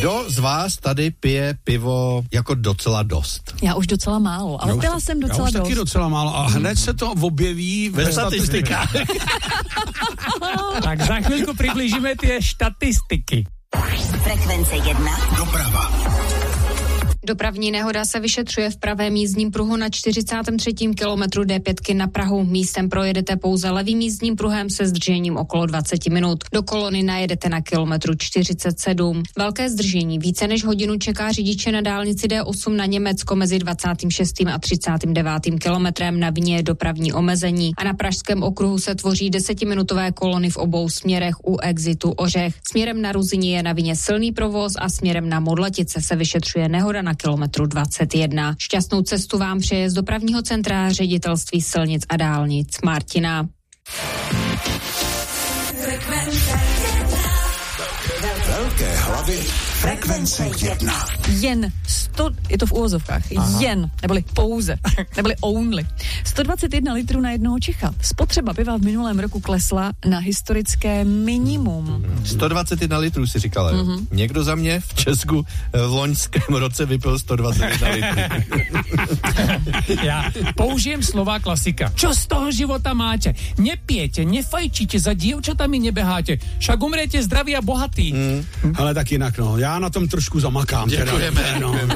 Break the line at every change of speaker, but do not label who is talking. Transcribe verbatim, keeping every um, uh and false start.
Kdo z vás tady pije pivo jako docela dost?
Já už docela málo, ale pila jsem docela dost.
Já už taky docela málo a hned se to objeví ve, ve statistikách.
Tak za chvilku přiblížíme ty statistiky.
Frekvence jedna.
Doprava.
Dopravní nehoda se vyšetřuje v pravém jízdním pruhu na čtyřicátém třetím kilometru D pět na Prahu. Místem projedete pouze levým jízdním pruhem se zdržením okolo dvacet minut. Do kolony najedete na kilometru čtyřicet sedm. Velké zdržení více než hodinu čeká řidiče na dálnici D osm na Německo mezi dvacátým šestým a třicátým devátým kilometrem. Na vině je dopravní omezení a na pražském okruhu se tvoří desetiminutové kolony v obou směrech u exitu Ořech. Směrem na Ruzyni je na vině silný provoz a směrem na Modletice se vyšetřuje nehoda na kilometru dvacet jedna. Šťastnou cestu vám přeje z dopravního centra Ředitelství silnic a dálnic Martina.
Velké hlavy. Frekvence jedna.
Jen sto, je to v úvozovkách, Aha. jen, neboli pouze, neboli only. sto dvacet jedna litrů na jednoho Čecha. Spotřeba piva v minulém roku klesla na historické minimum.
sto dvacet jedna litrů si říkala. Mm-hmm. Někdo za mě v Česku v loňském roce vypil sto dvacet jedna litrů.
Já použijem slova klasika. Čo z toho života máte? Nepijete, nefajčíte, za dievčatami nebeháte. Však umriete zdraví a bohatý.
Mm. Ale tak jinak, no. Já na tom trošku zamakám.
Děkujeme.
Teda, no.